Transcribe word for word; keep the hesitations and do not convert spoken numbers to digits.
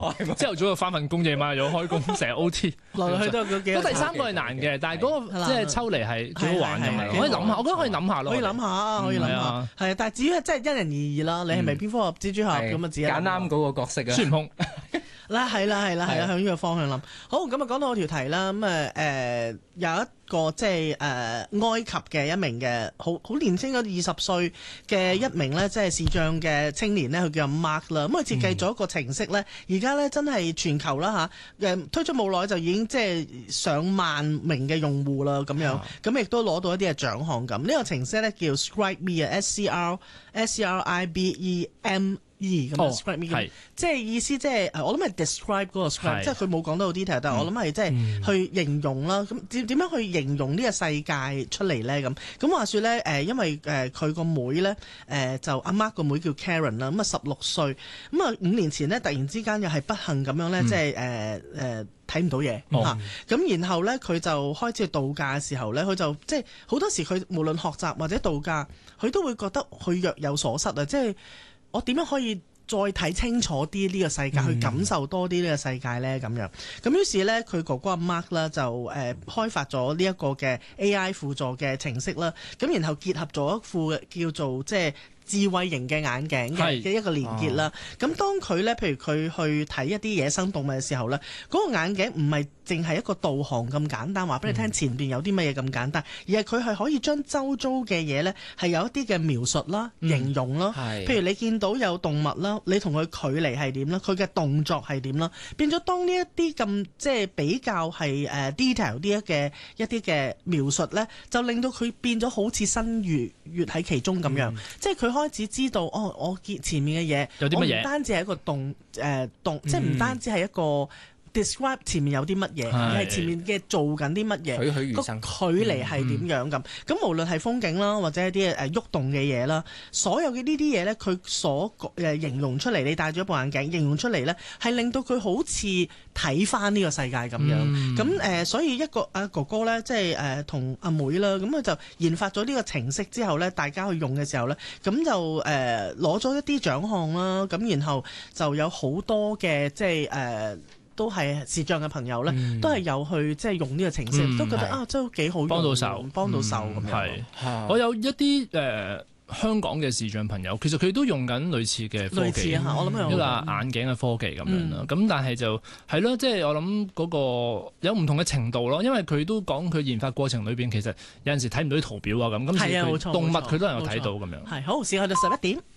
朝頭早就翻份工，夜晚又開工，成日 O T， 來來去都嗰幾。 咁第三個係難嘅，但係嗰個即係抽離係幾好玩嘅，可以諗下，我覺得可以諗下咯。 可以諗下，可以諗下，係啊，但係至於係真係因人而異啦。你係咪蝙蝠俠、蜘蛛俠咁啊？自己揀啱嗰個角色啊！ 孫悟空。 啦，係啦，係啦，係啦，向呢個方向諗。好，咁啊，講到我條題啦，咁啊，誒有一個即係誒埃及嘅一名嘅好好年輕嘅二十歲嘅一名咧，即係視障嘅青年咧，佢叫 Mark 啦。咁佢設計咗一個程式咧，而家咧真係全球啦嚇，誒推出冇耐就已經即係上萬名嘅用戶啦，咁樣，咁亦都攞到一啲嘅獎項咁。呢個程式咧叫 Scribe Me 啊，S C R S C R I B E M。咁、oh, describe me 咁，即係意思即係我諗係 describe 嗰個 scribe，即係佢冇講到好 detail，但係我諗係即係去形容啦。咁點點樣去形容呢個世界出嚟咧？咁咁話說咧，誒因為誒佢個妹咧，誒就阿 Mark 個妹叫 Karen 啦，咁啊十六歲，咁啊五年前咧突然之間又係不幸咁樣咧，嗯、即係誒誒睇唔到嘢嚇。咁、哦、然後咧佢就開始度假嘅時候咧，佢就即係好多時佢無論學習或者度假，佢都會覺得佢若有所失啊，即係。我點樣可以再睇清楚啲呢個世界，嗯、去感受多啲呢個世界呢？咁樣咁於是呢，佢哥哥阿 Mark 啦就誒、呃、開發咗呢一個嘅 A I 輔助嘅程式啦，咁然後結合咗一副叫做即係智慧型嘅眼鏡嘅嘅一個連結啦。咁、啊、當佢咧，譬如佢去睇一啲野生動物嘅時候咧，嗰、嗰個眼鏡唔係淨係一個導航咁簡單，話俾你聽前邊有啲乜嘢咁簡單，嗯、而係佢係可以將周遭嘅嘢咧係有一啲嘅描述啦、嗯、形容啦。譬如你見到有動物啦，你同佢距離係點啦，佢嘅動作係點啦，變咗當呢一啲咁即係比較係誒 detail 啲嘅一啲嘅描述咧，就令到佢變咗好似身如越喺其中咁樣，嗯、即係佢開始知道哦，我見前面嘅嘢有啲乜嘢， 唔單止係一個動誒、呃、動，嗯、即係唔單止係一個 describe 前面有啲乜嘢，而係前面嘅做緊啲乜嘢， 栩栩如生， 個距離係點樣咁。咁、嗯、無論係風景啦，或者一啲誒喐動嘅嘢啦，所有嘅呢啲嘢咧，佢所誒形容出嚟，你戴咗一部眼鏡形容出嚟咧，係令到佢好似睇翻呢個世界咁樣。咁誒、嗯呃，所以一個阿哥哥咧，即係誒同阿妹啦，咁佢就研發咗呢個程式之後咧，大家去用嘅時候咧，咁就誒攞咗一啲獎項啦。咁然後就有好多嘅即係誒。呃都係視障嘅朋友咧，嗯、都係有去即係用呢個程式，嗯、都覺得啊，真係幾好用，幫到手，幫到手咁樣。係，我有一啲誒、呃、香港嘅視障朋友，其實佢都用緊類似嘅科技，我諗一個眼鏡嘅科技咁樣啦。咁、嗯、但係就係咯，即係、就是、我諗嗰個有唔同嘅程度咯，因為佢都講佢研發過程裏邊，其實有陣時睇唔到啲圖表啊咁，咁佢動物佢都能夠睇到咁樣。 係好，時間去到十一點。